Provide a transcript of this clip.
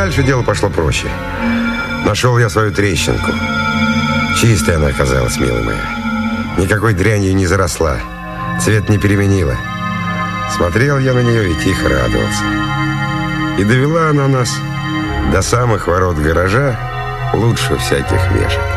дальше дело пошло проще. Нашел я свою трещинку. Чистая она оказалась, милая моя. Никакой дрянью не заросла. Цвет не переменила. Смотрел я на нее и тихо радовался. И довела она нас до самых ворот гаража лучше всяких вешек.